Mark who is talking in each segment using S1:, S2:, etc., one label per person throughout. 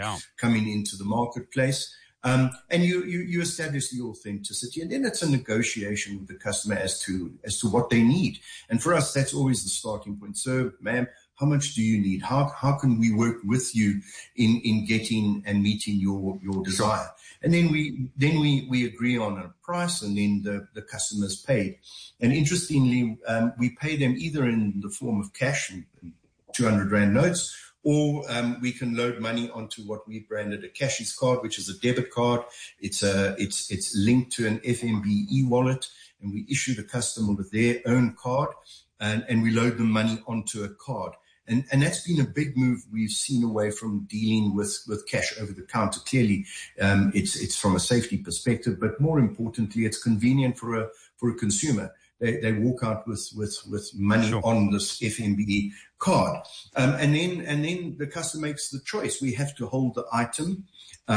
S1: coming into the marketplace. And you establish the authenticity, and then it's a negotiation with the customer as to what they need. And for us, that's always the starting point. So, ma'am, how much do you need? How can we work with you in getting and meeting your desire? And then we agree on a price, and then the customer's paid. And interestingly, we pay them either in the form of cash, 200 Rand notes, or we can load money onto what we branded a Cashies card, which is a debit card. It's linked to an FNB e-wallet, and we issue the customer with their own card, and we load the money onto a card. And that's been a big move we've seen away from dealing with cash over the counter. Clearly, it's from a safety perspective, but more importantly, it's convenient for a consumer. They walk out with money on this FNB card. And then the customer makes the choice. We have to hold the item.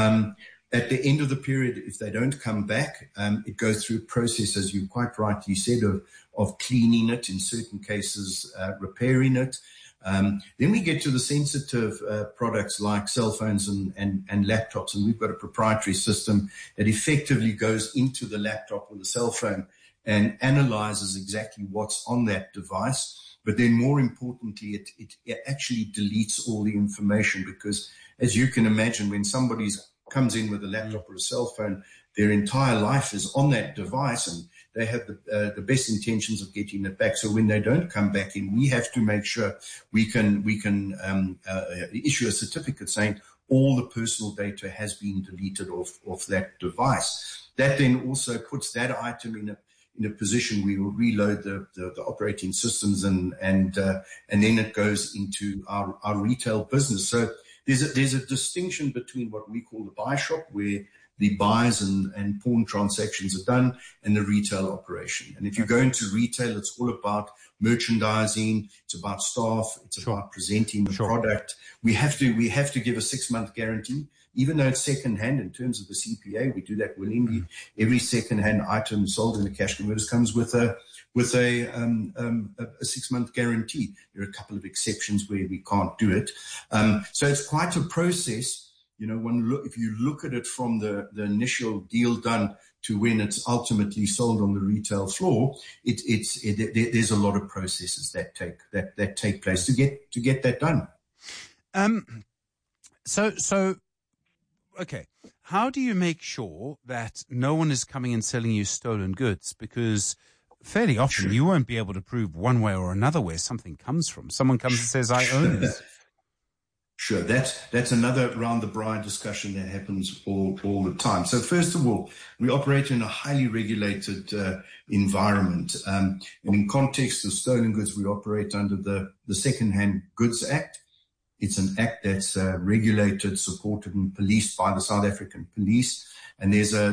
S1: At the end of the period, if they don't come back, it goes through a process, as you quite rightly said, of cleaning it, in certain cases, repairing it. Then we get to the sensitive products like cell phones and laptops, and we've got a proprietary system that effectively goes into the laptop or the cell phone and analyzes exactly what's on that device. But then more importantly, it actually deletes all the information, because as you can imagine, when somebody comes in with a laptop or a cell phone, their entire life is on that device, and they have the best intentions of getting it back. So when they don't come back in, we have to make sure we can issue a certificate saying all the personal data has been deleted off that device. That then also puts that item in a position we will reload the operating systems, and then it goes into our retail business. So there's a distinction between what we call the buy shop, where the buys and pawn transactions are done, and the retail operation. And if you go into retail, it's all about merchandising, it's about staff, it's about presenting the product. We have to give a 6-month guarantee, even though it's second-hand. In terms of the CPA, we do that willingly. Every second-hand item sold in the cash converters comes with a 6-month guarantee. There are a couple of exceptions where we can't do it. So it's quite a process. You know, if you look at it from the initial deal done to when it's ultimately sold on the retail floor, there's a lot of processes that take place to get that done.
S2: So okay, how do you make sure that no one is coming and selling you stolen goods? Because fairly often you won't be able to prove one way or another where something comes from. Someone comes and says, "I own this."
S1: Sure, that's another round the bride discussion that happens all the time. So first of all, we operate in a highly regulated environment. And in context of stolen goods, we operate under the Second-Hand Goods Act. It's an act that's regulated, supported, and policed by the South African Police. And there's a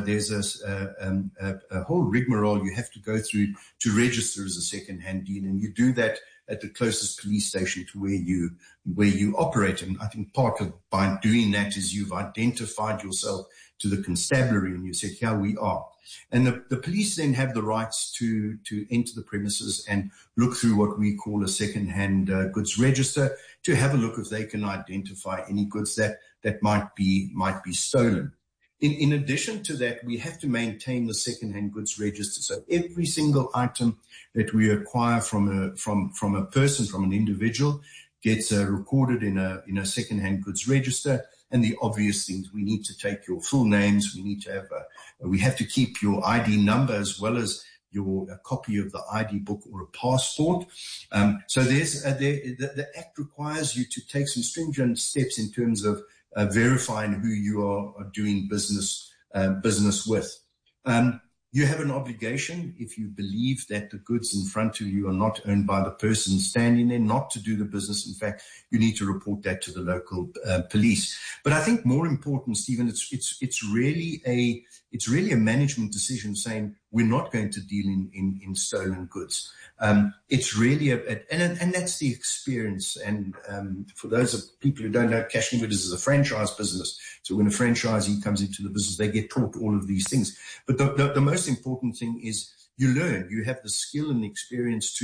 S1: whole rigmarole you have to go through to register as a second-hand dealer, and you do that at the closest police station to where you operate. And I think part of by doing that is you've identified yourself to the constabulary, and you said, "Here we are." And the police then have the rights to enter the premises and look through what we call a second-hand goods register to have a look if they can identify any goods that might be stolen. In addition to that, we have to maintain the second-hand goods register. So every single item that we acquire from a person, from an individual, gets recorded in a second-hand goods register. And the obvious things, we need to take your full names. We have to keep your ID number as well as a copy of the ID book or a passport. So the Act requires you to take some stringent steps in terms of verifying who you are doing business with. You have an obligation, if you believe that the goods in front of you are not owned by the person standing there, not to do the business. In fact, you need to report that to the local police. But I think more important, Stephen, it's really a management decision saying we're not going to deal in stolen goods. It's really and that's the experience. And for those of people who don't know, Cash Converters is a franchise business. So when a franchisee comes into the business, they get taught all of these things. But the most important thing is you learn. You have the skill and the experience to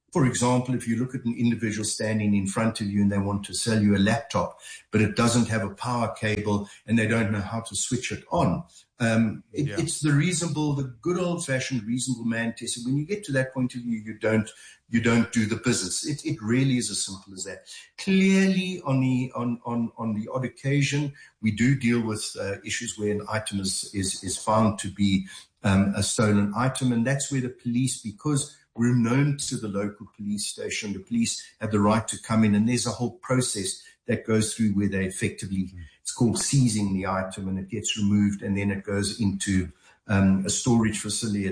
S1: For example, if you look at an individual standing in front of you and they want to sell you a laptop, but it doesn't have a power cable and they don't know how to switch it on. It's the good old-fashioned reasonable man test. When you get to that point of view, you don't do the business. It really is as simple as that. Clearly, on the odd occasion, we do deal with issues where an item is found to be a stolen item, and that's where the police, because we're known to the local police station, the police have the right to come in, and there's a whole process that goes through where they effectively, it's called seizing the item, and it gets removed, and then it goes into a storage facility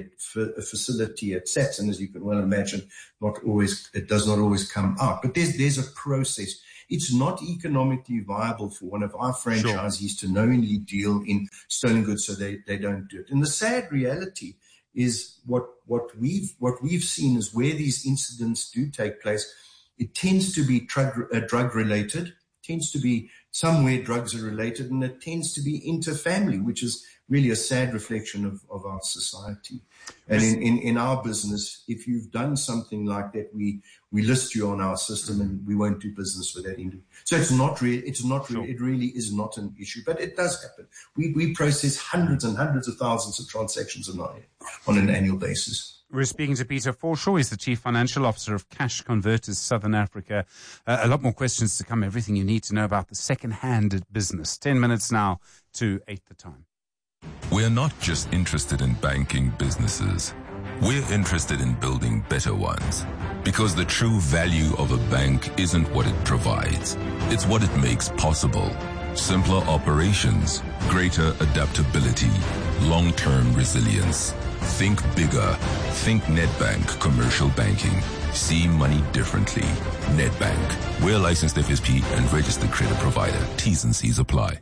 S1: at SATS, and as you can well imagine, it does not always come out. But there's a process. It's not economically viable for one of our franchisees to knowingly deal in stolen goods, so they don't do it. And the sad reality is what we've seen is where these incidents do take place, it tends to be drug related, tends to be somewhere drugs are related, and it tends to be inter-family, which is really a sad reflection of our society. And in our business, if you've done something like that, we list you on our system and we won't do business with that individual. So it really is not an issue, but it does happen. We process hundreds and hundreds of thousands of transactions on an annual basis.
S2: We're speaking to Peter Forshaw. He's the Chief Financial Officer of Cash Converters Southern Africa. A lot more questions to come. Everything you need to know about the second-hand business. 10 minutes now to 8 the time.
S3: We're not just interested in banking businesses. We're interested in building better ones. Because the true value of a bank isn't what it provides. It's what it makes possible. Simpler operations, greater adaptability, long-term resilience. Think bigger. Think Nedbank Commercial Banking. See money differently. Nedbank. We're licensed FSP and registered credit provider. T's and C's apply.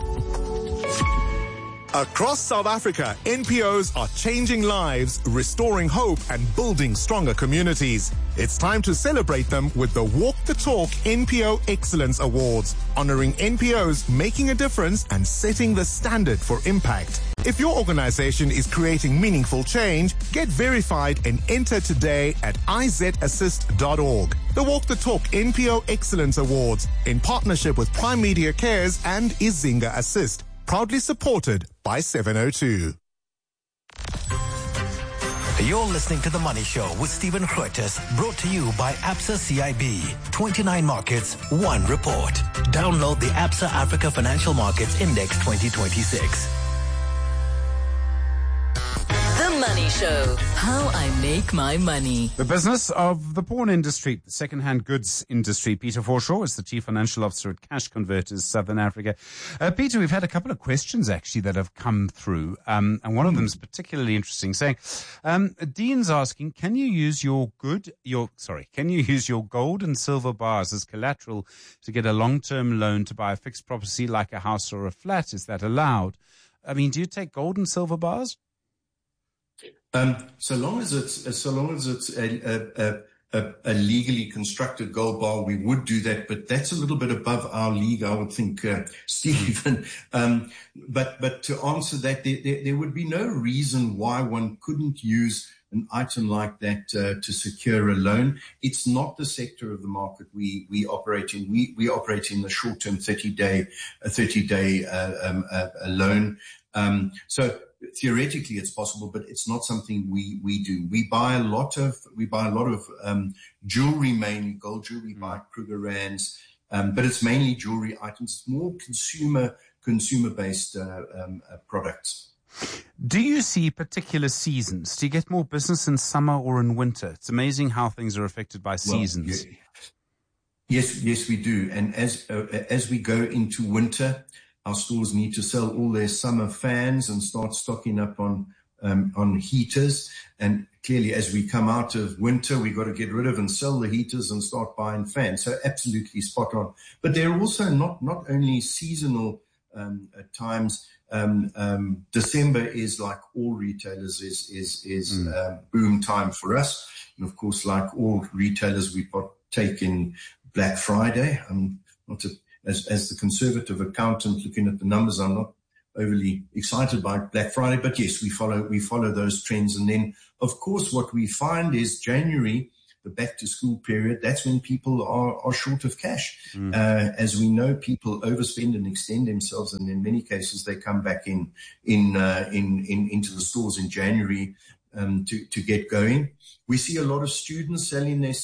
S4: Across South Africa, NPOs are changing lives, restoring hope, and building stronger communities. It's time to celebrate them with the Walk the Talk NPO Excellence Awards, honoring NPOs making a difference and setting the standard for impact. If your organization is creating meaningful change, get verified and enter today at izassist.org. The Walk the Talk NPO Excellence Awards, in partnership with Prime Media Cares and Izinga Assist. Proudly supported by 702.
S5: You're listening to The Money Show with Stephen Grootes, brought to you by Absa CIB. 29 markets, one report. Download the Absa Africa Financial Markets Index 2026.
S6: The Money Show. How I make my money.
S2: The business of the pawn industry, the second-hand goods industry. Peter Forshaw is the Chief Financial Officer at Cash Converters Southern Africa. Peter, we've had a couple of questions actually that have come through, and one of them is particularly interesting. Saying, Dean's asking, can you use your gold and silver bars as collateral to get a long-term loan to buy a fixed property like a house or a flat? Is that allowed? I mean, do you take gold and silver bars?
S1: So long as it's a legally constructed gold bar, we would do that, but that's a little bit above our league, I would think, Stephen. But to answer that, there would be no reason why one couldn't use an item like that to secure a loan. It's not the sector of the market we operate in. We operate in the short-term 30-day loan. So theoretically it's possible, but it's not something we do. We buy a lot of jewelry, mainly gold jewelry, by Kruger Rands, but it's mainly jewelry items. It's more consumer-based products.
S2: Do you see particular seasons? Do you get more business in summer or in winter? It's amazing how things are affected by seasons.
S1: Well, yes, we do. And as we go into winter, our stores need to sell all their summer fans and start stocking up on heaters. And clearly, as we come out of winter, we've got to get rid of and sell the heaters and start buying fans. So absolutely spot on. But there are also not only seasonal times. December is, like all retailers, is boom time for us. And of course, like all retailers, we partake in Black Friday. As the conservative accountant looking at the numbers, I'm not overly excited by Black Friday, but yes, we follow those trends. And then, of course, what we find is January the back to school period, that's when people are short of cash. As we know, people overspend and extend themselves, and in many cases they come back into the stores in January to get going. We see a lot of students selling their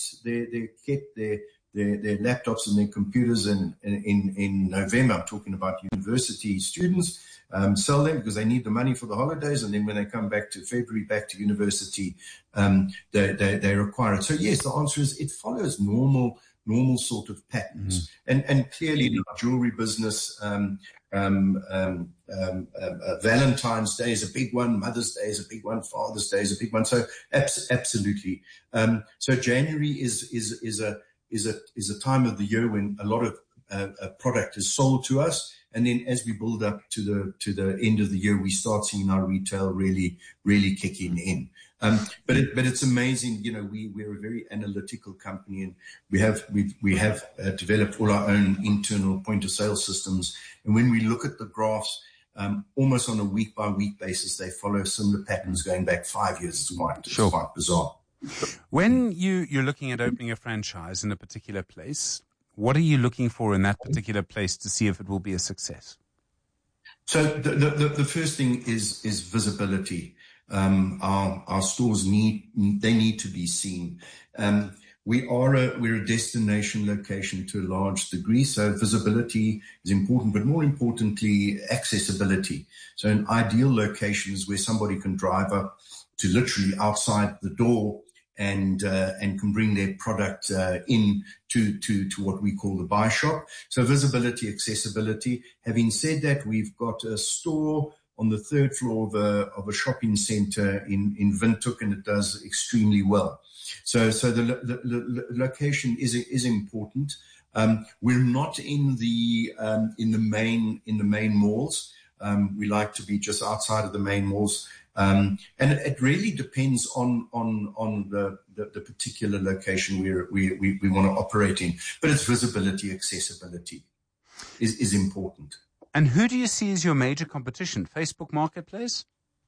S1: laptops and their computers in November. I'm talking about university students. Sell them because they need the money for the holidays, and then when they come back to February, back to university, they require it. So yes, the answer is it follows normal sort of patterns. And clearly in our jewelry business, Valentine's Day is a big one, Mother's Day is a big one, Father's Day is a big one. So absolutely. So January is a time of the year when a lot of product is sold to us. And then as we build up to the end of the year, we start seeing our retail really kicking in. But it's amazing, we're a very analytical company, and we have developed all our own internal point of sale systems. And when we look at the graphs, almost on a week by week basis, they follow similar patterns going back 5 years. It's quite bizarre.
S2: When you're looking at opening a franchise in a particular place, what are you looking for in that particular place to see if it will be a success?
S1: So the first thing is visibility. Our stores need to be seen. We're a destination location to a large degree, so visibility is important, but more importantly, accessibility. So an ideal location is where somebody can drive up to literally outside the door and can bring their product in to what we call the buy shop. So visibility, accessibility. Having said that, we've got a store on the third floor of a shopping center in Windhoek, and it does extremely well. So the location is important. We're not in the main malls. We like to be just outside of the main malls. And it really depends on the particular location we want to operate in. But it's visibility, accessibility is important.
S2: And who do you see as your major competition? Facebook Marketplace?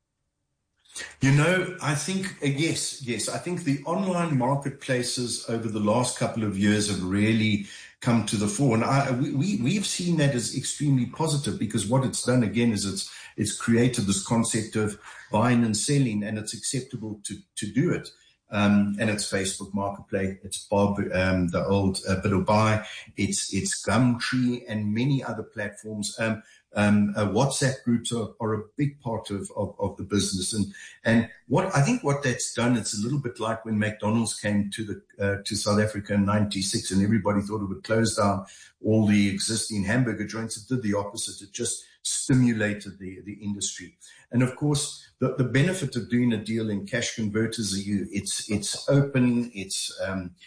S1: I think, yes. I think the online marketplaces over the last couple of years have really come to the fore. And we've seen that as extremely positive, because what it's done, again, is it's created this concept of buying and selling, and it's acceptable to do it. And it's Facebook Marketplace, it's Bob, the old Bid'll it's Gumtree, and many other platforms. WhatsApp groups are a big part of the business, and what that's done, it's a little bit like when McDonald's came to South Africa in '96, and everybody thought it would close down all the existing hamburger joints. It did the opposite. It just stimulated the industry. And of course, the benefit of doing a deal in Cash Converters it's open, it's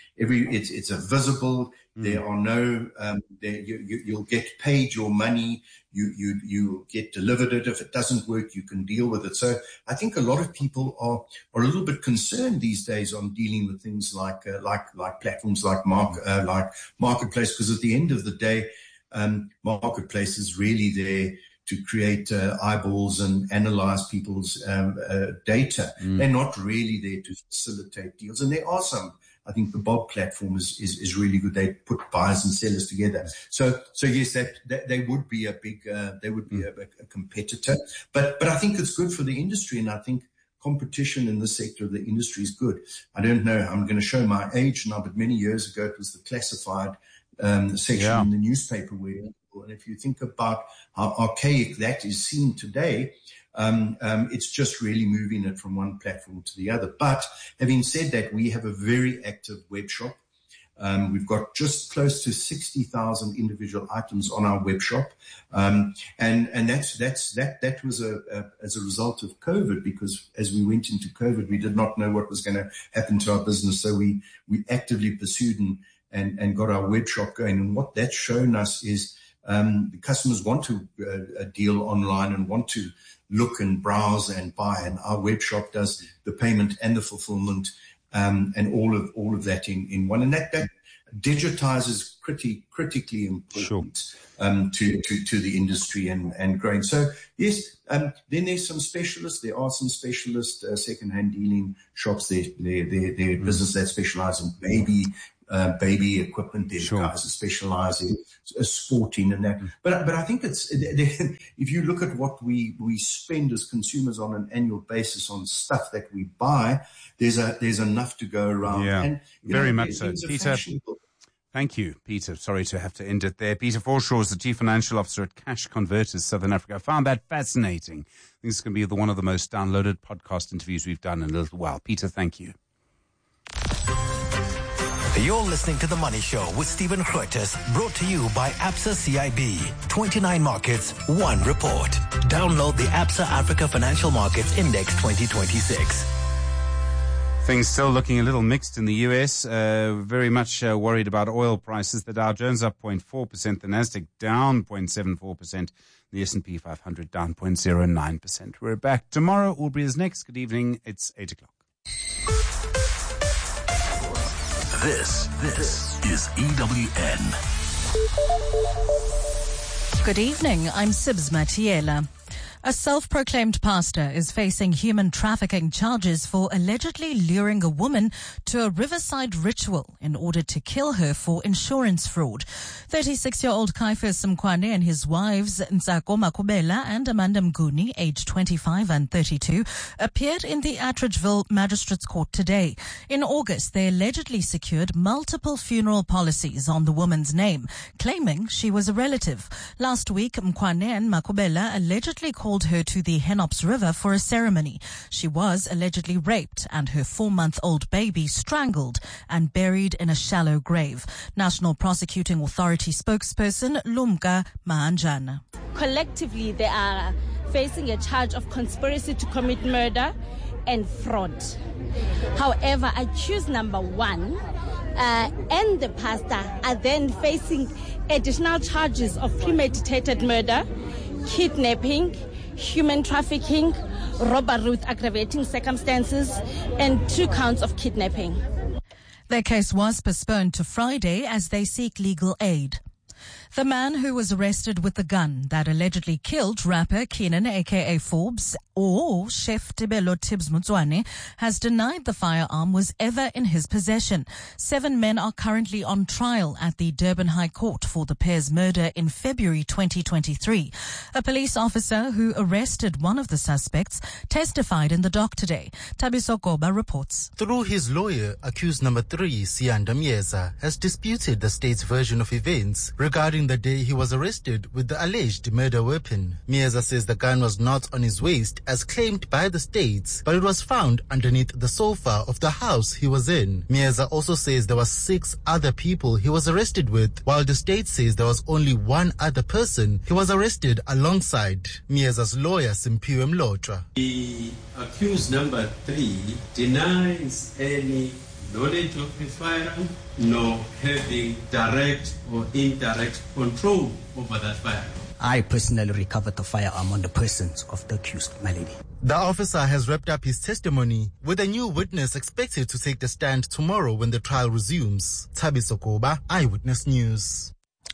S1: visible. There are no you'll get paid your money. You get delivered it. If it doesn't work, you can deal with it. So I think a lot of people are a little bit concerned these days on dealing with things like platforms like Marketplace, because at the end of the day, Marketplace is really there to create eyeballs and analyze people's data. They're not really there to facilitate deals. And there are some. I think the Bob platform is really good. They put buyers and sellers together. So yes, that they would be a big a competitor. But I think it's good for the industry, and I think competition in this sector of the industry is good. I don't know. I'm going to show my age now, but many years ago it was the classified section in the newspaper where. And if you think about how archaic that is seen today, it's just really moving it from one platform to the other. But having said that, we have a very active web shop. We've got just close to 60,000 individual items on our web shop. And that was as a result of COVID, because as we went into COVID, we did not know what was going to happen to our business. So we actively pursued and got our web shop going. And what that's shown us is the customers want to deal online and want to look and browse and buy, and our web shop does the payment and the fulfillment and all of that in one. And that digitize is critically important to the industry and growing. So yes, then there's some specialists. There are some specialist second-hand dealing shops. They're business that specialize in baby equipment. There's guys that specialize in sporting and that. But I think if you look at what we spend as consumers on an annual basis on stuff that we buy, there's enough to go around.
S2: Yeah,
S1: and,
S2: very much so. Peter, thank you, Peter. Sorry to have to end it there. Peter Forshaw is the Chief Financial Officer at Cash Converters Southern Africa. I found that fascinating. I think it's going to be one of the most downloaded podcast interviews we've done in a little while. Peter, thank you.
S5: You're listening to The Money Show with Stephen Grootes, brought to you by Absa CIB. 29 markets, one report. Download the Absa Africa Financial Markets Index 2026.
S2: Things still looking a little mixed in the U.S. Very much worried about oil prices. The Dow Jones up 0.4%, the Nasdaq down 0.74%, the S&P 500 down 0.09%. We're back tomorrow. Aubrey is next. Good evening. It's 8 o'clock.
S7: This is EWN.
S8: Good evening. I'm Sibs Matiela. A self-proclaimed pastor is facing human trafficking charges for allegedly luring a woman to a riverside ritual in order to kill her for insurance fraud. 36-year-old Caiphus Mkhwane and his wives Ntsako Makubela and Amanda Mguni, aged 25 and 32, appeared in the Attridgeville Magistrates Court today. In August, they allegedly secured multiple funeral policies on the woman's name, claiming she was a relative. Last week, Mkhwane and Makubela allegedly called her to the Henops River for a ceremony. She was allegedly raped and her 4-month-old baby strangled and buried in a shallow grave. National Prosecuting Authority spokesperson Lumka Mahanjana.
S9: Collectively, they are facing a charge of conspiracy to commit murder and fraud. However, accused number 1 and the pastor are then facing additional charges of premeditated murder, kidnapping, human trafficking, robbery with aggravating circumstances, and 2 counts of kidnapping.
S8: Their case was postponed to Friday as they seek legal aid. The man who was arrested with the gun that allegedly killed rapper Keenan, aka Forbes, or Chef Tebelo Tibbs Motswane, has denied the firearm was ever in his possession. 7 men are currently on trial at the Durban High Court for the pair's murder in February 2023. A police officer who arrested one of the suspects testified in the dock today. Tabiso Goba reports.
S10: Through his lawyer, accused number 3, Siyanda Mieza, has disputed the state's version of events regarding the day he was arrested with the alleged murder weapon. Mieza says the gun was not on his waist as claimed by the states, but it was found underneath the sofa of the house he was in. Mieza also says there were 6 other people he was arrested with, while the state says there was only 1 other person he was arrested alongside. Mieza's lawyer, Simpiwe Mlotshwa.
S11: The accused number 3 denies any knowledge of the firearm, nor having direct or indirect control over that firearm.
S12: I personally recovered the firearm on the persons of the accused, my lady.
S10: The officer has wrapped up his testimony, with a new witness expected to take the stand tomorrow when the trial resumes. Thabiso Koba, Eyewitness News.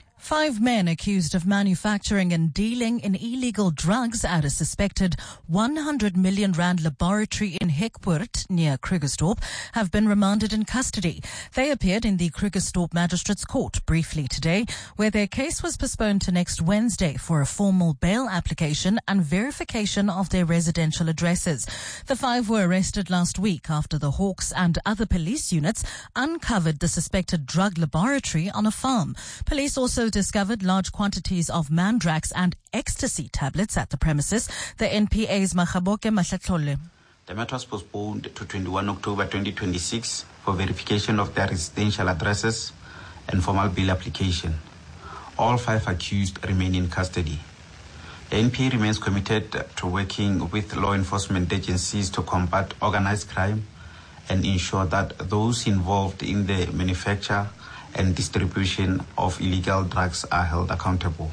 S8: 5 men accused of manufacturing and dealing in illegal drugs at a suspected 100 million rand laboratory in Hekpoort near Krugersdorp have been remanded in custody. They appeared in the Krugersdorp Magistrates Court briefly today, where their case was postponed to next Wednesday for a formal bail application and verification of their residential addresses. The 5 were arrested last week after the Hawks and other police units uncovered the suspected drug laboratory on a farm. Police also discovered large quantities of Mandrax and ecstasy tablets at the premises. The NPA's Makgaboke Mahlatlole.
S13: The matter was postponed to 21 October 2026 for verification of their residential addresses and formal bail application. All 5 accused remain in custody. The NPA remains committed to working with law enforcement agencies to combat organized crime and ensure that those involved in the manufacture and distribution of illegal drugs are held accountable.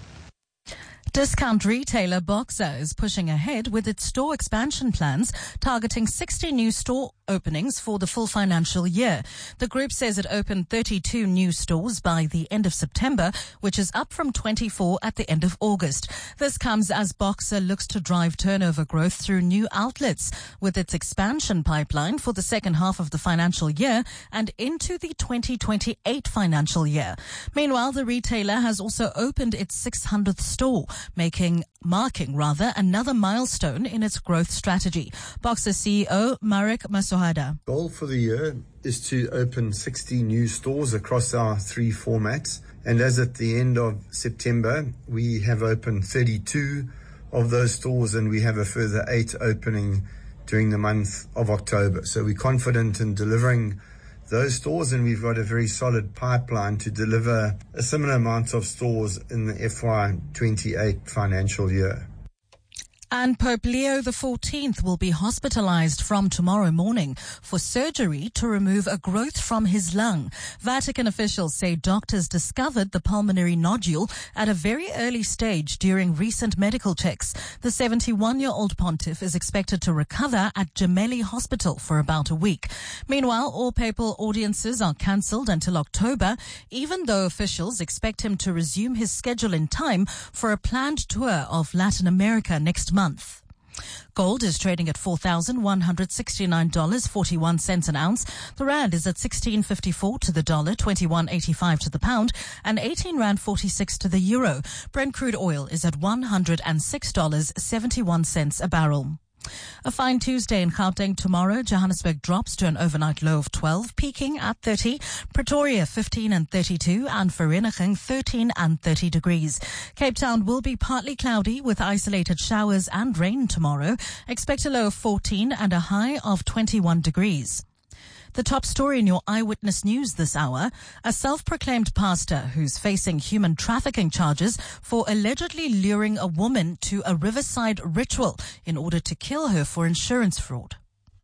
S8: Discount retailer Boxer is pushing ahead with its store expansion plans, targeting 60 new store openings for the full financial year. The group says it opened 32 new stores by the end of September, which is up from 24 at the end of August. This comes as Boxer looks to drive turnover growth through new outlets, with its expansion pipeline for the second half of the financial year and into the 2028 financial year. Meanwhile, the retailer has also opened its 600th store, marking another milestone in its growth strategy. Boxer CEO Marek Masohada.
S14: Goal for the year is to open 60 new stores across our 3 formats. And as at the end of September, we have opened 32 of those stores, and we have a further 8 opening during the month of October. So we're confident in delivering those stores, and we've got a very solid pipeline to deliver a similar amount of stores in the FY28 financial year.
S8: And Pope Leo XIV will be hospitalized from tomorrow morning for surgery to remove a growth from his lung. Vatican officials say doctors discovered the pulmonary nodule at a very early stage during recent medical checks. The 71-year-old pontiff is expected to recover at Gemelli Hospital for about a week. Meanwhile, all papal audiences are cancelled until October, even though officials expect him to resume his schedule in time for a planned tour of Latin America next month. Gold is trading at $4,169.41 an ounce. The rand is at 16.54 to the dollar, 21.85 to the pound, and 18 rand 46 to the euro. Brent crude oil is at $106.71 a barrel. A fine Tuesday in Gauteng tomorrow. Johannesburg drops to an overnight low of 12, peaking at 30. Pretoria 15 and 32, and Vereeniging 13 and 30 degrees. Cape Town will be partly cloudy with isolated showers and rain tomorrow. Expect a low of 14 and a high of 21 degrees. The top story in your Eyewitness News this hour, a self-proclaimed pastor who's facing human trafficking charges for allegedly luring a woman to a riverside ritual in order to kill her for insurance fraud.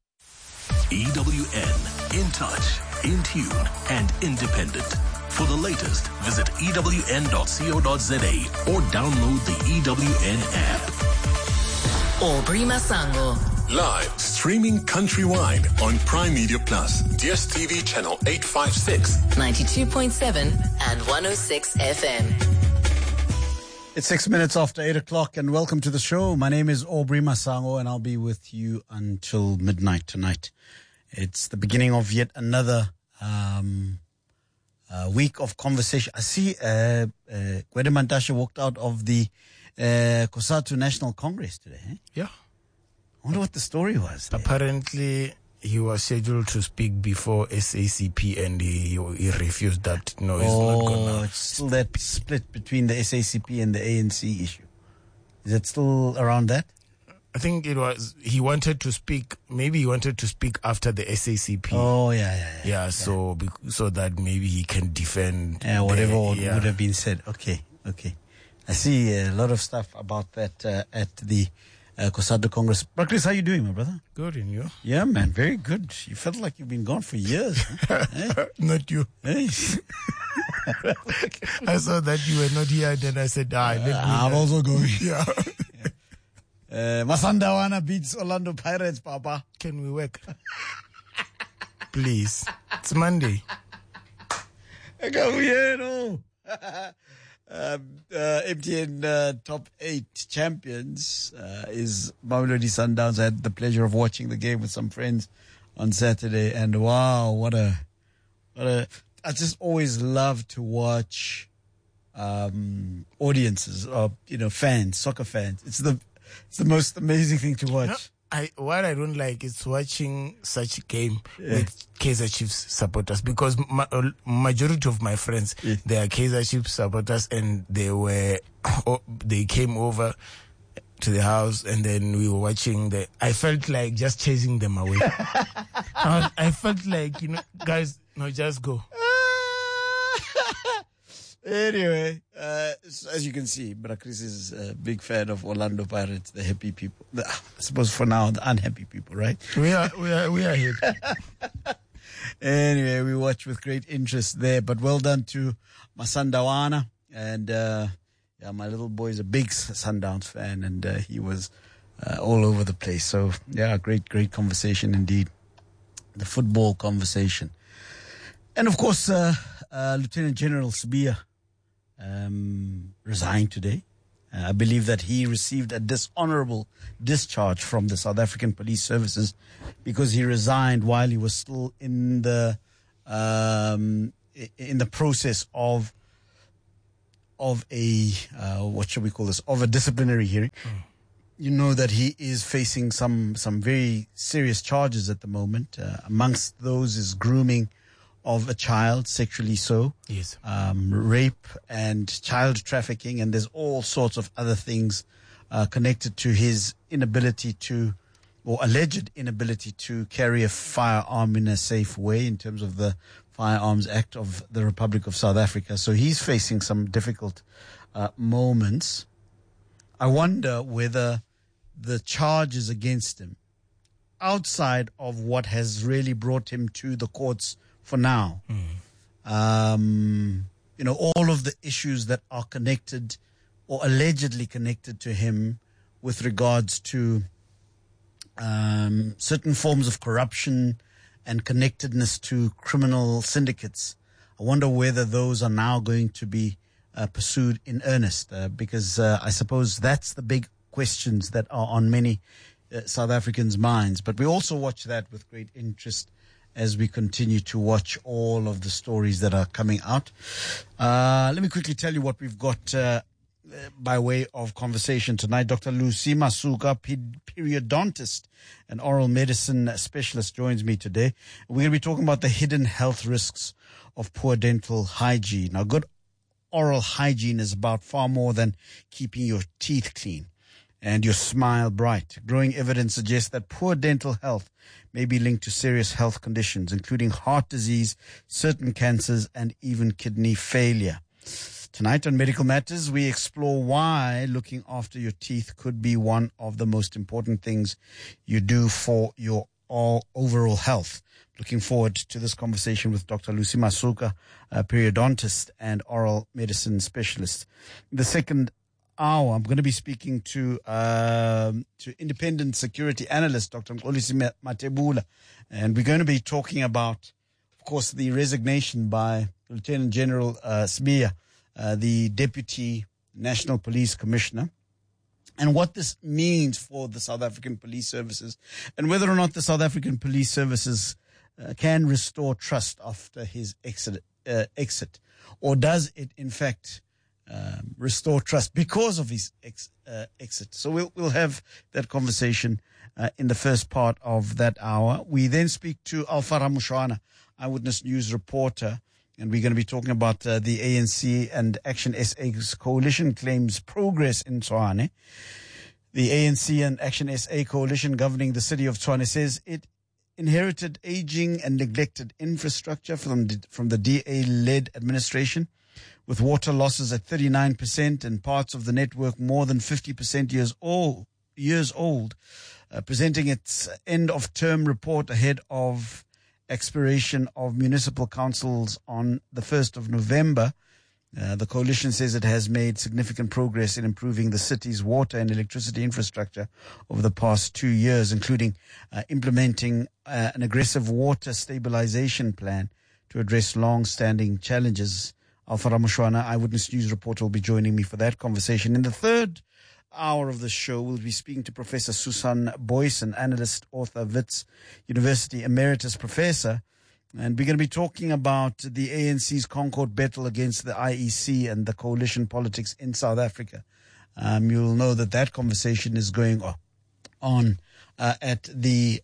S7: EWN, in touch, in tune, and independent. For the latest, visit ewn.co.za or download the EWN app.
S6: Aubrey Masango.
S4: Live, streaming countrywide on Prime Media Plus, DSTV channel 856,
S6: 92.7 and 106 FM.
S15: It's 6 minutes after 8 o'clock, and welcome to the show. My name is Aubrey Masango, and I'll be with you until midnight tonight. It's the beginning of yet another week of conversation. I see Gwede Mantashe walked out of the COSATU National Congress today. Eh?
S16: Yeah.
S15: I wonder what the story was.
S16: Apparently, he was scheduled to speak before SACP, and he refused that. No, he's not gonna.
S15: It's still that split between the SACP and the ANC issue. Is it still around that?
S16: I think it was. He wanted to speak. Maybe he wanted to speak after the SACP.
S15: Oh yeah.
S16: So that maybe he can defend.
S15: Yeah, whatever would have been said. Okay. I see a lot of stuff about that at the COSATU Congress. Prakris, how you doing, my brother?
S16: Good, and you?
S15: Yeah, man, very good. You felt like you've been gone for years. Huh? Eh?
S16: Not you.
S15: Hey.
S16: I saw that you were not here, then I said,
S15: I'm also going.
S16: Yeah.
S15: Masandawana beats Orlando Pirates, Papa.
S16: Can we work? Please. It's Monday.
S15: MTN top 8 champions is Mamelodi Sundowns. I had the pleasure of watching the game with some friends on Saturday, and wow, what a I just always love to watch audiences or fans, soccer fans. It's the most amazing thing to watch.
S16: What I don't like is watching such a game with Kaizer Chiefs supporters, because majority of my friends, they are Kaizer Chiefs supporters, and they came over to the house, and then we were watching I felt like just chasing them away. I felt like, guys, no, just go.
S15: Anyway, as you can see, Chris is a big fan of Orlando Pirates, the happy people. I suppose for now, the unhappy people, right?
S16: We are here.
S15: Anyway, we watch with great interest there. But well done to Masandawana, and my little boy is a big Sundowns fan, and he was all over the place. So yeah, great conversation indeed. the football conversation. And of course, Lieutenant General Sibiya resigned today. I believe that he received a dishonorable discharge from the South African Police Services because he resigned while he was still in the process of a what should we call this? Of a disciplinary hearing. You know that he is facing some very serious charges at the moment. Amongst those is grooming of a child, sexually so.
S16: Yes.
S15: Rape and child trafficking, and there's all sorts of other things connected to his inability to, or alleged inability to carry a firearm in a safe way in terms of the Firearms Act of the Republic of South Africa. So he's facing some difficult moments. I wonder whether the charges against him, outside of what has really brought him to the courts for now, all of the issues that are connected or allegedly connected to him with regards to certain forms of corruption and connectedness to criminal syndicates. I wonder whether those are now going to be pursued in earnest, because I suppose that's the big questions that are on many South Africans' minds. But we also watch that with great interest as we continue to watch all of the stories that are coming out. Let me quickly tell you what we've got by way of conversation tonight. Dr. Lucy Masuka, periodontist and oral medicine specialist, joins me today. We're going to be talking about the hidden health risks of poor dental hygiene. Now, good oral hygiene is about far more than keeping your teeth clean and your smile bright. Growing evidence suggests that poor dental health may be linked to serious health conditions, including heart disease, certain cancers, and even kidney failure. Tonight on Medical Matters, we explore why looking after your teeth could be one of the most important things you do for your overall health. Looking forward to this conversation with Dr. Lucy Masuka, a periodontist and oral medicine specialist. The second hour, I'm going to be speaking to independent security analyst, Dr. Mxolisi Matebula, and we're going to be talking about, of course, the resignation by Lieutenant General Sibiya, the Deputy National Police Commissioner, and what this means for the South African Police Services, and whether or not the South African Police Services can restore trust after his exit, or does it, in fact, restore trust because of his exit. So we'll have that conversation in the first part of that hour. We then speak to Alfa Ramushwana, Eyewitness News reporter, and we're going to be talking about the ANC and Action SA's coalition claims progress in Tshwane. The ANC and Action SA coalition governing the city of Tshwane says it inherited aging and neglected infrastructure from the DA-led administration, with water losses at 39% and parts of the network more than 50% years old, presenting its end-of-term report ahead of expiration of municipal councils on the 1st of November. The coalition says it has made significant progress in improving the city's water and electricity infrastructure over the past 2 years, including implementing an aggressive water stabilization plan to address long-standing challenges. Alfa Ramushwana, Eyewitness News reporter, will be joining me for that conversation. In the third hour of the show, we'll be speaking to Professor Susan Boyson, analyst, author, Wits University Emeritus Professor. And we're going to be talking about the ANC's Concord battle against the IEC and the coalition politics in South Africa. You'll know that conversation is going on at the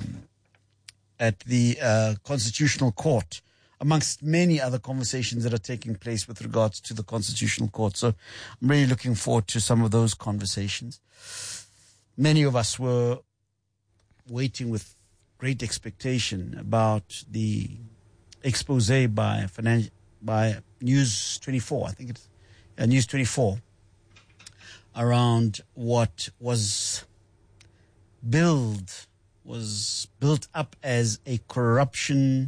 S15: Constitutional Court, amongst many other conversations that are taking place with regards to the Constitutional Court. So I'm really looking forward to some of those conversations. Many of us were waiting with great expectation about the expose by News 24, I think it's News 24, around what was built up as a corruption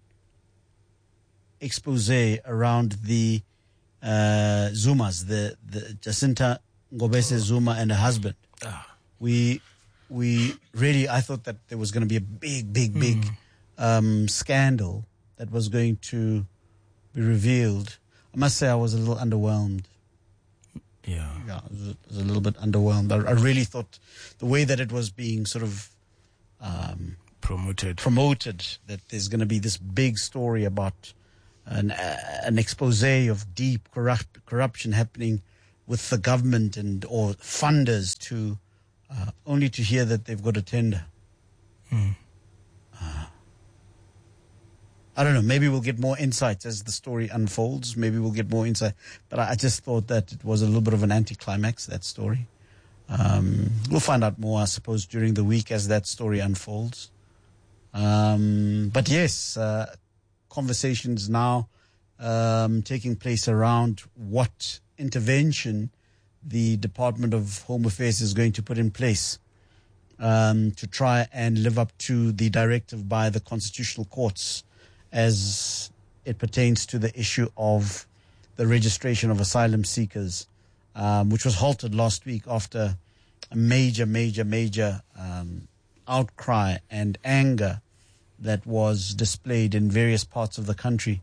S15: expose around the Zumas, the Jacinta Ngobese Zuma and her husband. We really, I thought that there was going to be a big scandal that was going to be revealed, I must say I was a little underwhelmed.
S16: Yeah,
S15: I was a little bit underwhelmed. I really thought the way that it was being sort of promoted, that there's going to be this big story about an expose of deep corruption happening with the government or funders, to only to hear that they've got a tender. I don't know, maybe we'll get more insights as the story unfolds. Maybe we'll get more insight. But I just thought that it was a little bit of an anticlimax, that story. We'll find out more, I suppose, during the week as that story unfolds. But yes, conversations now taking place around what intervention the Department of Home Affairs is going to put in place to try and live up to the directive by the constitutional courts as it pertains to the issue of the registration of asylum seekers, which was halted last week after a major outcry and anger that was displayed in various parts of the country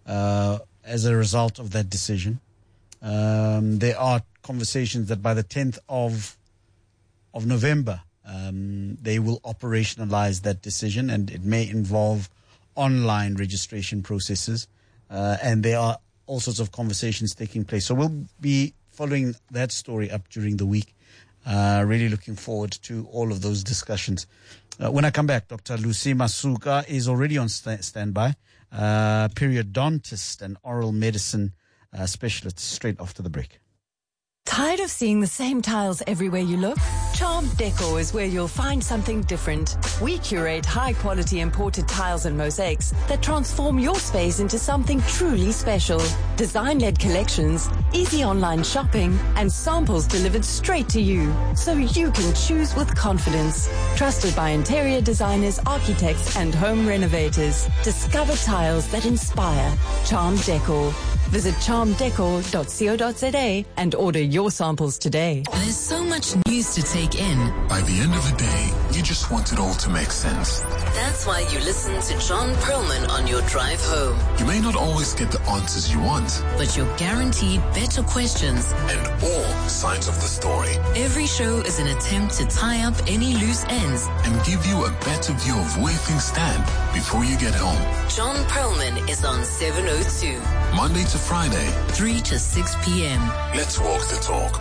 S15: as a result of that decision. There are conversations that by the 10th of November, they will operationalize that decision, and it may involve online registration processes, and there are all sorts of conversations taking place. So we'll be following that story up during the week. Really looking forward to all of those discussions. When I come back, Dr. Lucy Masuka is already on standby, periodontist and oral medicine specialist, straight after the break.
S6: Tired of seeing the same tiles everywhere you look? Charmed Decor is where you'll find something different. We curate high-quality imported tiles and mosaics that transform your space into something truly special. Design-led collections, easy online shopping, and samples delivered straight to you, so you can choose with confidence. Trusted by interior designers, architects, and home renovators. Discover tiles that inspire. Charmed Decor. Visit charmdecor.co.za and order your samples today.
S17: There's so much news to take in.
S18: By the end of the day, you just want it all to make sense.
S6: That's why you listen to John Perlman on your drive home.
S18: You may not always get the answers you want,
S17: but you're guaranteed better questions
S18: and all sides of the story.
S17: Every show is an attempt to tie up any loose ends
S18: and give you a better view of where things stand before you get home.
S6: John Perlman is on 702.
S18: Monday to Friday,
S17: 3 to 6 p.m.
S18: Let's walk the talk.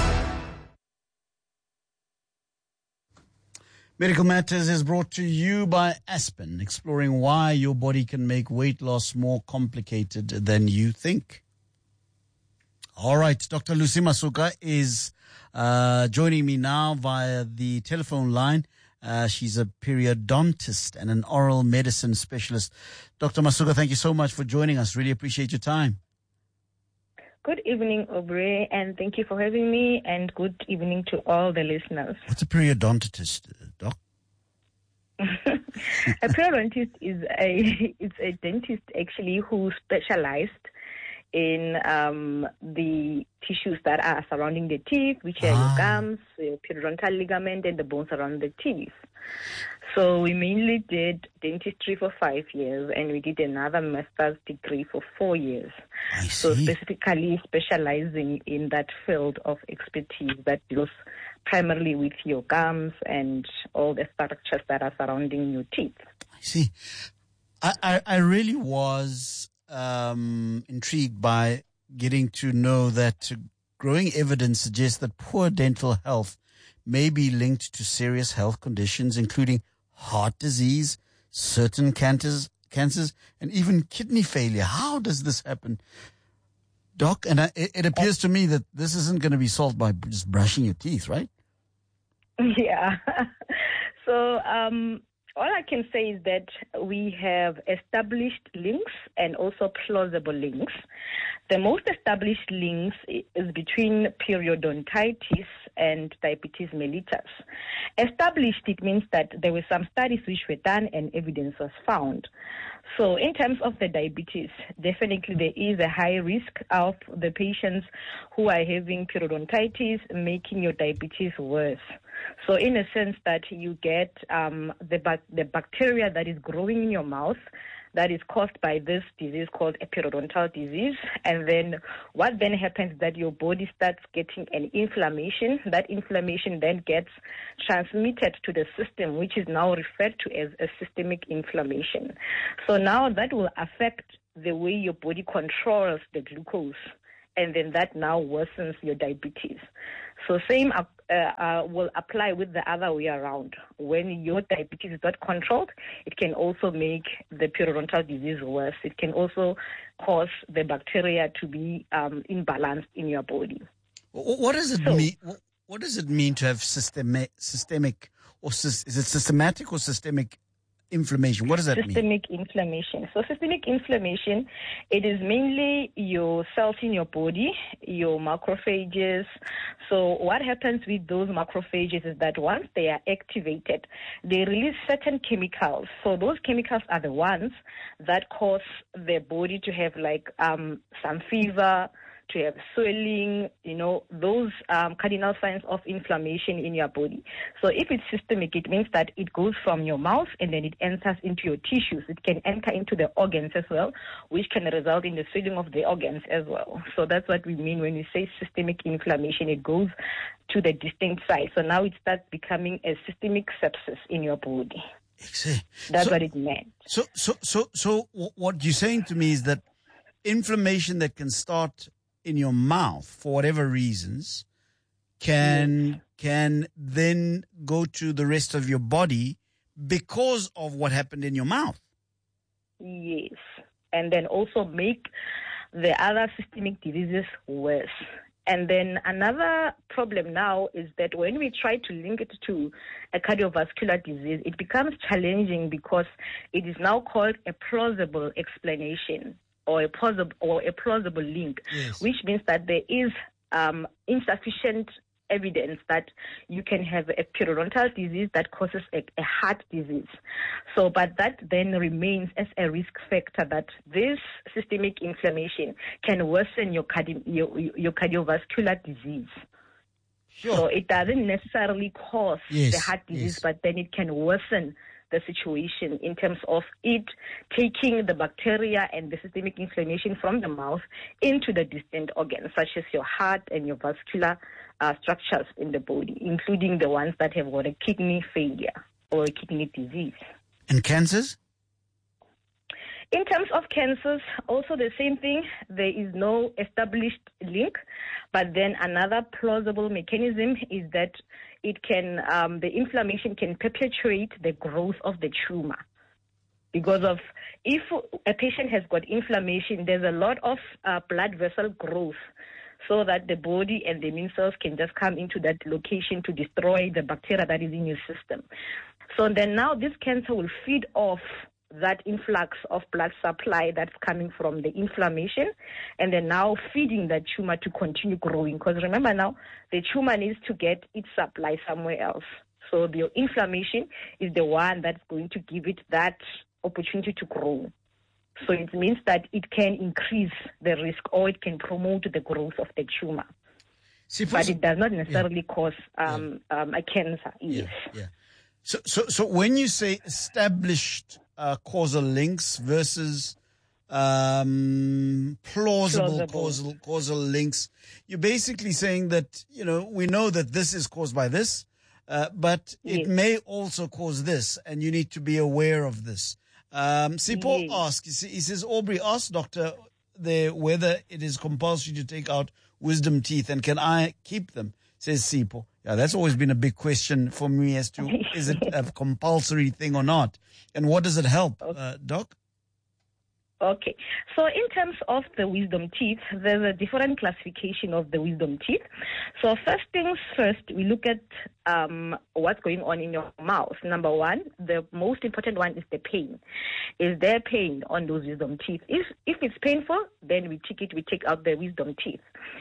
S15: Medical Matters is brought to you by Aspen, exploring why your body can make weight loss more complicated than you think. All right, Dr. Lucy Masuka is joining me now via the telephone line. She's a periodontist and an oral medicine specialist. Dr. Masuka, thank you so much for joining us. Really appreciate your time.
S19: Good evening, Aubrey, and thank you for having me, and good evening to all the listeners.
S15: What's a periodontist, Doc?
S19: A periodontist is a dentist actually who specialized in the tissues that are surrounding the teeth, which are your gums, your periodontal ligament, and the bones around the teeth. So we mainly did dentistry for 5 years, and we did another master's degree for 4 years. So specifically specializing in that field of expertise that deals primarily with your gums and all the structures that are surrounding your teeth.
S15: I see. I really was intrigued by getting to know that growing evidence suggests that poor dental health may be linked to serious health conditions, including heart disease, certain cancers, and even kidney failure. How does this happen, Doc? And it appears to me that this isn't going to be solved by just brushing your teeth, right?
S19: Yeah. So all I can say is that we have established links and also plausible links. The most established links is between periodontitis and diabetes mellitus. Established, it means that there were some studies which were done and evidence was found. So in terms of the diabetes, definitely there is a high risk of the patients who are having periodontitis making your diabetes worse. So in a sense that you get the bacteria that is growing in your mouth that is caused by this disease called a periodontal disease. And then what then happens is that your body starts getting an inflammation. That inflammation then gets transmitted to the system, which is now referred to as a systemic inflammation. So now that will affect the way your body controls the glucose, and then that now worsens your diabetes. So same will apply with the other way around. When your diabetes is not controlled, it can also make the periodontal disease worse. It can also cause the bacteria to be imbalanced in your body.
S15: What does it mean? What does it mean to have systemic, or is it systematic or systemic inflammation? What does that mean?
S19: Systemic inflammation. So systemic inflammation, it is mainly your cells in your body, your macrophages. So what happens with those macrophages is that once they are activated, they release certain chemicals. So those chemicals are the ones that cause the body to have like some fever, to have swelling, those cardinal signs of inflammation in your body. So if it's systemic, it means that it goes from your mouth and then it enters into your tissues. It can enter into the organs as well, which can result in the swelling of the organs as well. So that's what we mean when we say systemic inflammation. It goes to the distinct side. So now it starts becoming a systemic sepsis in your body. That's what it meant.
S15: So what you're saying to me is that inflammation that can start in your mouth for whatever reasons can then go to the rest of your body because of what happened in your mouth.
S19: Yes. And then also make the other systemic diseases worse. And then another problem now is that when we try to link it to a cardiovascular disease, it becomes challenging because it is now called a plausible explanation, or a plausible link, yes. Which means that there is insufficient evidence that you can have a periodontal disease that causes a heart disease. So, but that then remains as a risk factor that this systemic inflammation can worsen your cardiovascular disease. Sure. So it doesn't necessarily cause the heart disease, but then it can worsen the situation in terms of it taking the bacteria and the systemic inflammation from the mouth into the distant organs, such as your heart and your vascular structures in the body, including the ones that have got a kidney failure or a kidney disease.
S15: And cancers?
S19: In terms of cancers, also the same thing. There is no established link, but then another plausible mechanism is that it can, the inflammation can perpetuate the growth of the tumor. Because of, if a patient has got inflammation, there's a lot of blood vessel growth, so that the body and the immune cells can just come into that location to destroy the bacteria that is in your system. So then now this cancer will feed off that influx of blood supply that's coming from the inflammation, and then now feeding that tumor to continue growing. Because remember now, the tumor needs to get its supply somewhere else. So the inflammation is the one that's going to give it that opportunity to grow. So it means that it can increase the risk, or it can promote the growth of the tumor. But it does not necessarily cause a cancer. Yes.
S15: Yeah. So when you say established causal links versus plausible causal links, you're basically saying that, we know that this is caused by this, but it may also cause this, and you need to be aware of this. Sipho asks, he says, Aubrey asked Doctor there whether it is compulsory to take out wisdom teeth, and can I keep them, says Sipho. Yeah, that's always been a big question for me as to, is it a compulsory thing or not? And what does it help, Doc?
S19: Okay. So in terms of the wisdom teeth, there's a different classification of the wisdom teeth. So first things first, we look at what's going on in your mouth. Number one, the most important one is the pain. Is there pain on those wisdom teeth? If it's painful, then we take out the wisdom teeth.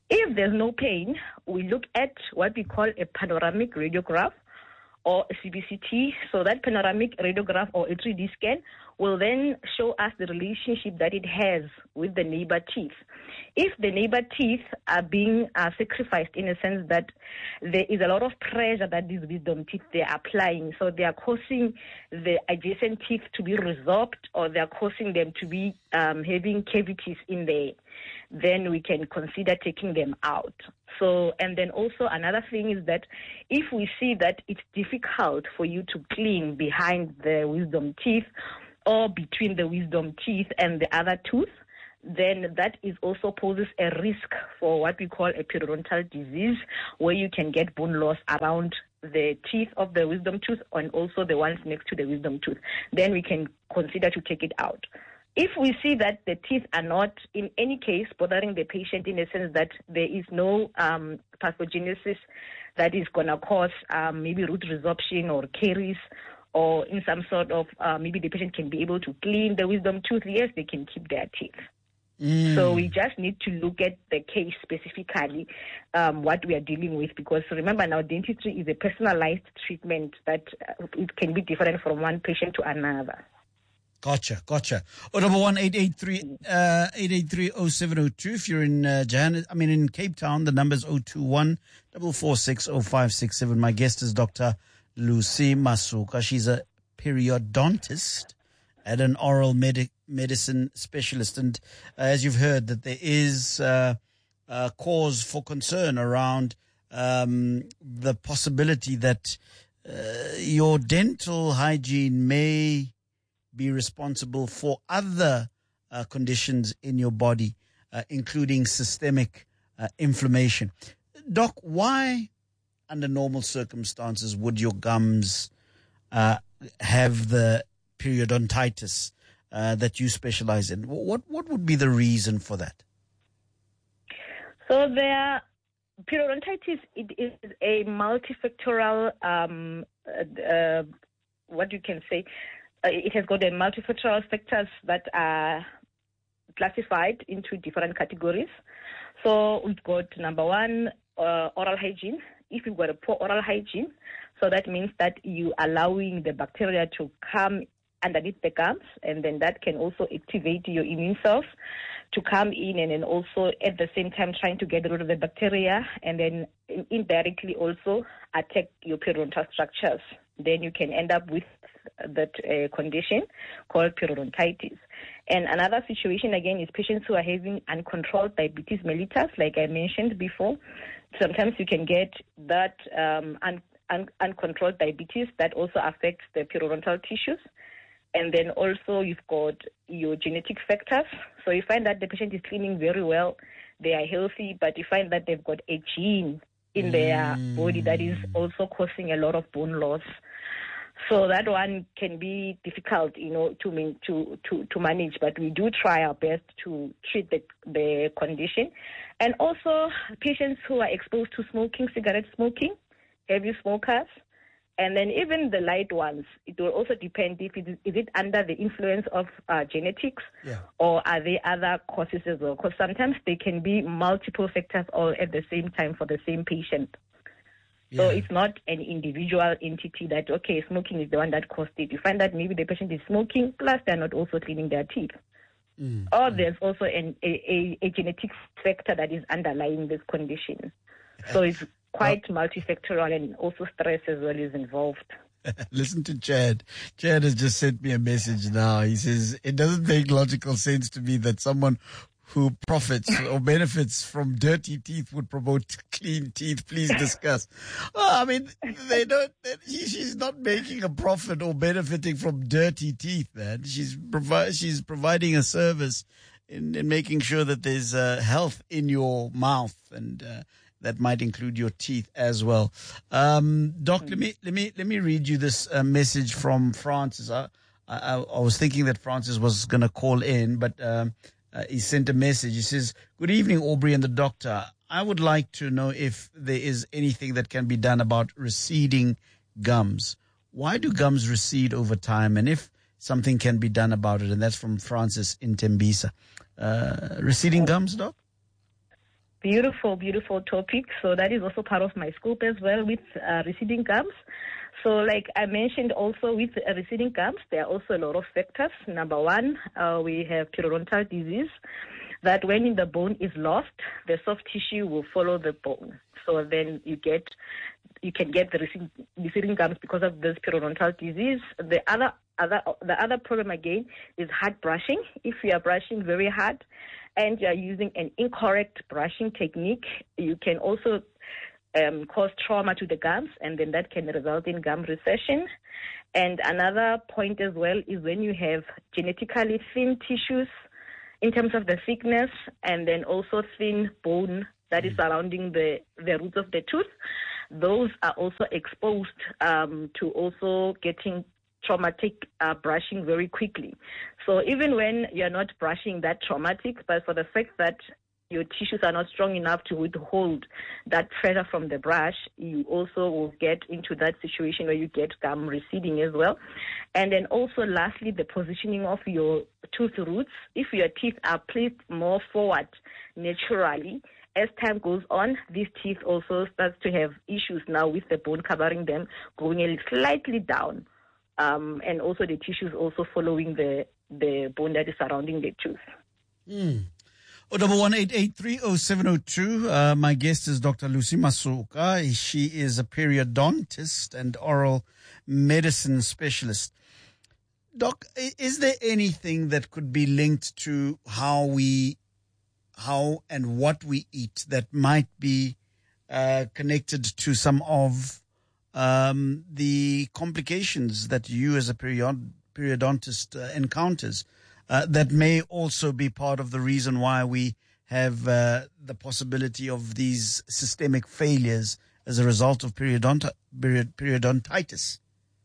S19: If there's no pain, we look at what we call a panoramic radiograph or a CBCT. So that panoramic radiograph or a 3D scan will then show us the relationship that it has with the neighbor teeth. If the neighbor teeth are being sacrificed in a sense that there is a lot of pressure that these wisdom teeth they are applying, so they are causing the adjacent teeth to be resorbed, or they are causing them to be having cavities in there, then we can consider taking them out. So, and then also another thing is that if we see that it's difficult for you to clean behind the wisdom teeth or between the wisdom teeth and the other tooth, then that is also poses a risk for what we call a periodontal disease, where you can get bone loss around the teeth of the wisdom tooth and also the ones next to the wisdom tooth. Then we can consider to take it out. If we see that the teeth are not in any case bothering the patient in a sense that there is no pathogenesis that is going to cause maybe root resorption or caries, or in some sort of maybe the patient can be able to clean the wisdom tooth, yes, they can keep their teeth. So we just need to look at the case specifically, what we are dealing with, because remember now, dentistry is a personalized treatment that it can be different from one patient to another.
S15: Gotcha. 883-0702. If you're in in Cape Town, the number's 021-446-0567. My guest is Dr. Lucy Masuka. She's a periodontist and an oral medicine specialist. And as you've heard, that there is cause for concern around the possibility that your dental hygiene may be responsible for other conditions in your body, including systemic inflammation. Doc, why, under normal circumstances, would your gums have the periodontitis that you specialize in? What would be the reason for that?
S19: So periodontitis, it is a multifactorial, what you can say, it has got a multifactorial factors that are classified into different categories. So we've got number one, oral hygiene. If you've got a poor oral hygiene, so that means that you allowing the bacteria to come underneath the gums, and then that can also activate your immune cells to come in, and then also at the same time trying to get rid of the bacteria, and then indirectly also attack your periodontal structures. Then you can end up with that condition called periodontitis. And another situation again is patients who are having uncontrolled diabetes mellitus, like I mentioned before. Sometimes you can get that uncontrolled diabetes that also affects the periodontal tissues. And then also you've got your genetic factors. So you find that the patient is cleaning very well, they are healthy, but you find that they've got a gene in their body that is also causing a lot of bone loss. So that one can be difficult, to manage, but we do try our best to treat the condition. And also patients who are exposed to smoking, cigarette smoking, heavy smokers, and then even the light ones. It will also depend if is it under the influence of genetics, or are there other causes as well? Because sometimes they can be multiple factors all at the same time for the same patient. So it's not an individual entity that, okay, smoking is the one that caused it. You find that maybe the patient is smoking, plus they're not also cleaning their teeth. Or there's also a genetic factor that is underlying this condition. So it's quite multifactorial, and also stress as well is involved.
S15: Listen to Chad. Chad has just sent me a message now. He says, it doesn't make logical sense to me that someone who profits or benefits from dirty teeth would promote clean teeth. Please discuss. They don't. She's not making a profit or benefiting from dirty teeth, man. She's providing a service in making sure that there's health in your mouth, and that might include your teeth as well. Doc, let me read you this message from Francis. I was thinking that Francis was going to call in, but he sent a message. He says, "Good evening, Aubrey and the doctor. I would like to know if there is anything that can be done about receding gums. Why do gums recede over time, and if something can be done about it?" And that's from Francis in Tembisa. Receding gums, Doc?
S19: Beautiful, beautiful topic. So that is also part of my scope as well with receding gums. So like I mentioned also with receding gums, there are also a lot of factors. Number one, we have periodontal disease, that when the bone is lost, the soft tissue will follow the bone. So then you can get the receding gums because of this periodontal disease. The other problem again is hard brushing. If you are brushing very hard and you are using an incorrect brushing technique, you can also cause trauma to the gums, and then that can result in gum recession. And another point as well is when you have genetically thin tissues in terms of the thickness, and then also thin bone that is surrounding the roots of the tooth, those are also exposed to also getting traumatic brushing very quickly. So even when you're not brushing that traumatic, but for the fact that your tissues are not strong enough to withhold that pressure from the brush, you also will get into that situation where you get gum receding as well. And then also lastly, the positioning of your tooth roots. If your teeth are placed more forward naturally, as time goes on, these teeth also start to have issues now with the bone covering them, going a slightly down. And also the tissues also following the bone that is surrounding the tooth.
S15: 011-883-0702. My guest is Dr. Lucy Masuka. She is a periodontist and oral medicine specialist. Doc, is there anything that could be linked to how and what we eat that might be connected to some of the complications that you as a periodontist encounters? That may also be part of the reason why we have the possibility of these systemic failures as a result of periodontitis.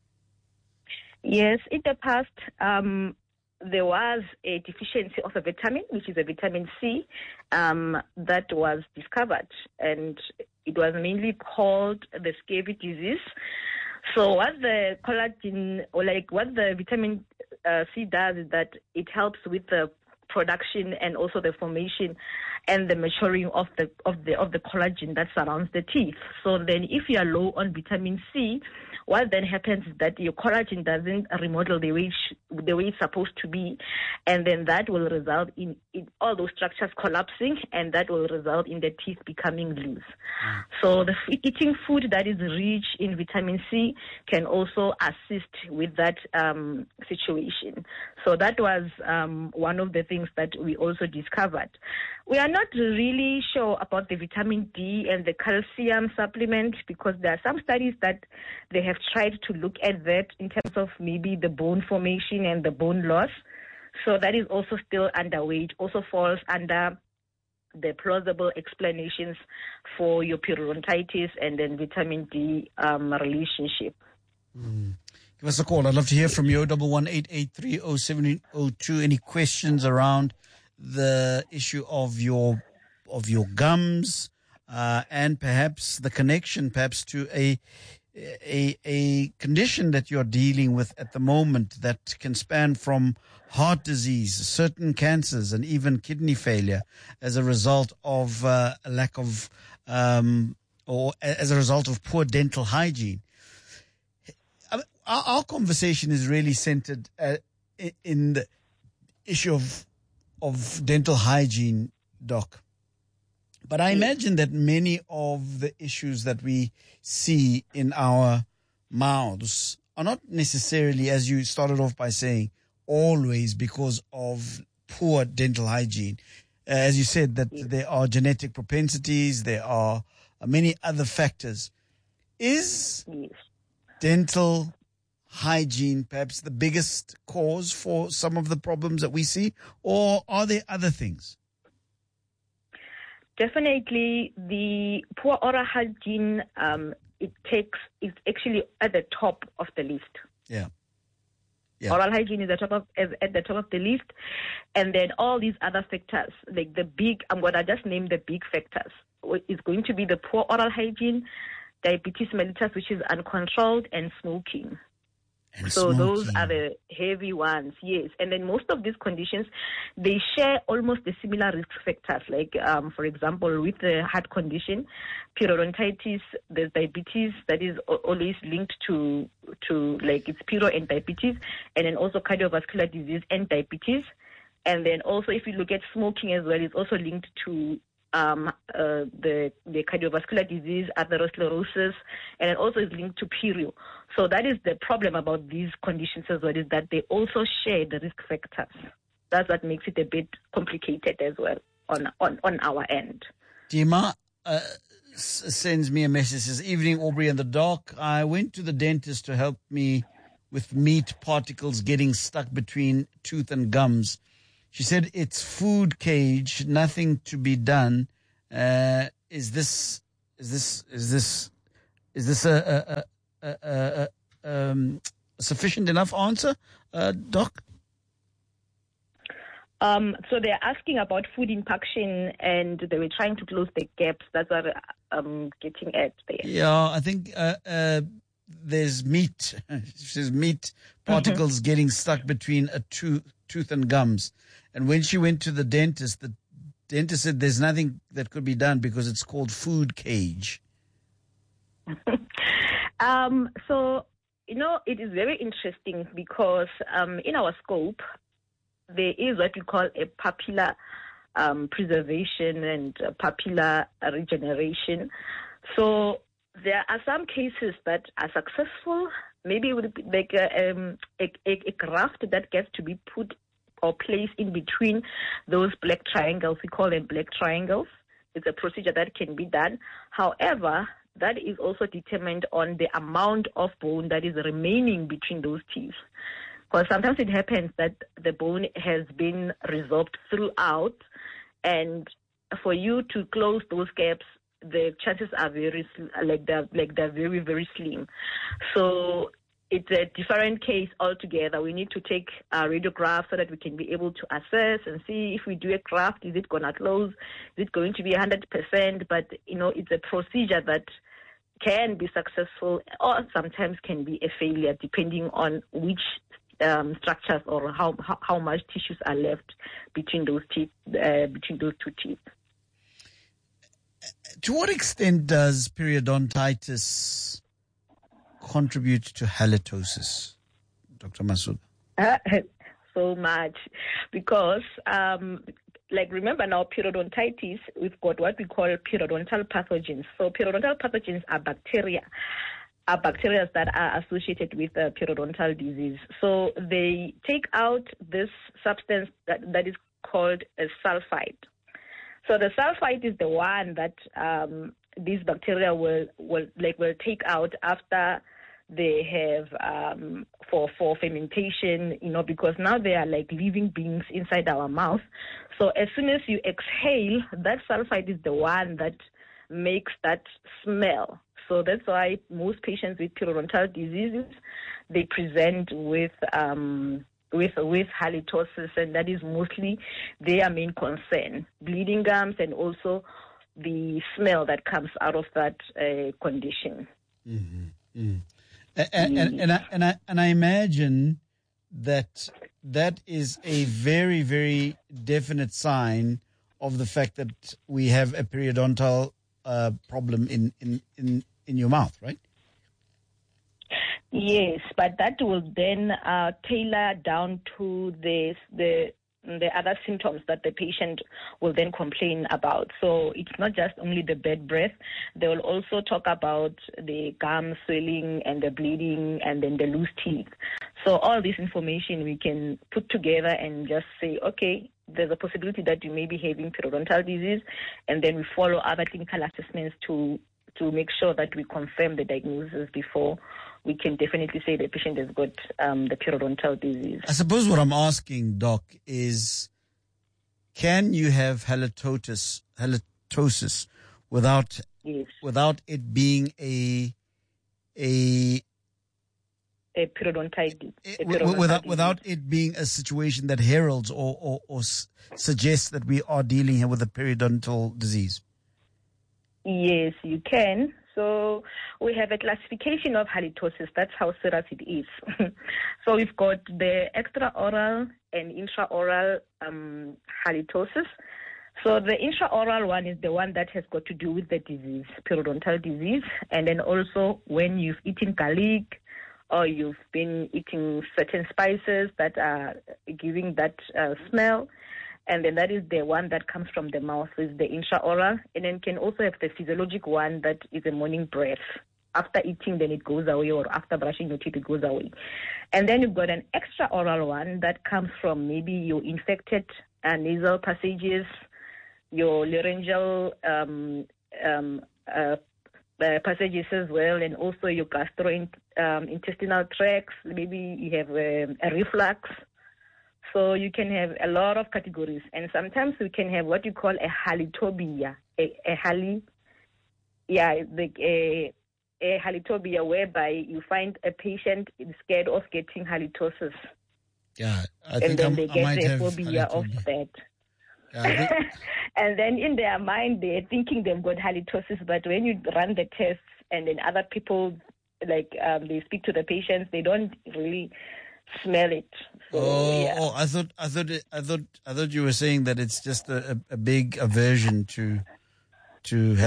S19: Yes, in the past, there was a deficiency of a vitamin, which is a vitamin C, that was discovered, and it was mainly called the scurvy disease. So what the collagen, or like what the vitamin C does, is that it helps with the production and also the formation and the maturing of the collagen that surrounds the teeth. So then, if you are low on vitamin C, what then happens is that your collagen doesn't remodel the way it's supposed to be, and then that will result in all those structures collapsing, and that will result in the teeth becoming loose. So eating food that is rich in vitamin C can also assist with that situation. So that was one of the things that we also discovered. We are not really sure about the vitamin D and the calcium supplement, because there are some studies that they have tried to look at that in terms of maybe the bone formation and the bone loss. So that is also still underway. It also falls under the plausible explanations for your periodontitis and then vitamin D relationship.
S15: Give us a call. I'd love to hear from you. 011-883-0702. Any questions around the issue of your gums, and perhaps the connection to a condition that you're dealing with at the moment that can span from heart disease, certain cancers, and even kidney failure as a result of a lack of or as a result of poor dental hygiene. Our conversation is really centered in the issue of dental hygiene, Doc. But I imagine that many of the issues that we see in our mouths are not necessarily, as you started off by saying, always because of poor dental hygiene. As you said, that there are genetic propensities, there are many other factors. Is dental hygiene perhaps the biggest cause for some of the problems that we see, or are there other things?
S19: Definitely, the poor oral hygiene, it's actually at the top of the list.
S15: Yeah.
S19: Oral hygiene is at the top of the list, and then all these other factors, like the big, I'm going to just name the big factors. It's going to be the poor oral hygiene, diabetes mellitus, which is uncontrolled, and smoking. So
S15: smoking.
S19: those are the heavy ones, yes. And then most of these conditions, they share almost the similar risk factors. Like, for example, with the heart condition, periodontitis, there's diabetes that is always linked to like it's perio and diabetes, and then also cardiovascular disease and diabetes. And then also if you look at smoking as well, it's also linked to the cardiovascular disease, atherosclerosis, and it also is linked to perio. So that is the problem about these conditions as well, is that they also share the risk factors. That's what makes it a bit complicated as well on our end.
S15: Dima sends me a message, says, "Evening, Aubrey and the doc. I went to the dentist to help me with meat particles getting stuck between tooth and gums. She said it's food cage, nothing to be done. Is this a sufficient enough answer, Doc?"
S19: So they're asking about food impaction, and they were trying to close the gaps. That's what I'm getting at there.
S15: Yeah, I think there's meat. There's meat particles getting stuck between a tooth and gums. And when she went to the dentist said there's nothing that could be done because it's called food cage.
S19: So, it is very interesting because in our scope, there is what we call a papilla preservation and papilla regeneration. So there are some cases that are successful. Maybe it would be like a graft that gets to be put or placed in between those black triangles. We call them black triangles. It's a procedure that can be done. However, that is also determined on the amount of bone that is remaining between those teeth. Because sometimes it happens that the bone has been resolved throughout, and for you to close those gaps, the chances are they're very, very slim. So it's a different case altogether. We need to take a radiograph so that we can be able to assess and see if we do a graft, is it going to close? Is it going to be 100%? But, it's a procedure that can be successful or sometimes can be a failure depending on which structures or how much tissues are left between those teeth, between those two teeth.
S15: To what extent does periodontitis contribute to halitosis, Dr. Masood?
S19: So much, because remember now, periodontitis, we've got what we call periodontal pathogens. So periodontal pathogens are bacteria that are associated with periodontal disease. So they take out this substance that is called a sulfite. So the sulfite is the one that these bacteria will take out after they have for fermentation, because now they are like living beings inside our mouth. So as soon as you exhale, that sulfite is the one that makes that smell. So that's why most patients with periodontal diseases, they present with halitosis, and that is mostly their main concern: bleeding gums and also the smell that comes out of that condition.
S15: Mm-hmm. Mm. And I imagine that is a very, very definite sign of the fact that we have a periodontal problem in your mouth, right?
S19: Yes, but that will then tailor down to the other symptoms that the patient will then complain about. So it's not just only the bad breath. They will also talk about the gum swelling and the bleeding and then the loose teeth. So all this information we can put together and just say, okay, there's a possibility that you may be having periodontal disease, and then we follow other clinical assessments to make sure that we confirm the diagnosis before we can definitely say the patient has got the periodontal disease.
S15: I suppose what I'm asking, Doc, is can you have halitosis without it being a
S19: periodontitis?
S15: Without it being a situation that heralds or suggests that we are dealing here with a periodontal disease?
S19: Yes, you can. So we have a classification of halitosis. That's how serious it is. So we've got the extraoral and intraoral halitosis. So the intraoral one is the one that has got to do with the disease, periodontal disease, and then also when you've eaten garlic or you've been eating certain spices that are giving that smell. And then that is the one that comes from the mouth, is the intraoral. And then can also have the physiologic one that is a morning breath. After eating, then it goes away, or after brushing your teeth, it goes away. And then you've got an extraoral one that comes from maybe your infected nasal passages, your laryngeal passages as well, and also your gastrointestinal tracts. Maybe you have a reflux. So you can have a lot of categories, and sometimes we can have what you call a halitobia, a halitobia, whereby you find a patient is scared of getting halitosis.
S15: Yeah, I
S19: and
S15: think
S19: then they
S15: I
S19: get
S15: might
S19: the
S15: have
S19: phobia of
S15: halitosis.
S19: that.
S15: Yeah,
S19: And then in their mind, they're thinking they've got halitosis, but when you run the tests and then other people, they speak to the patients, they don't really smell it. So,
S15: I thought you were saying that it's just a big aversion to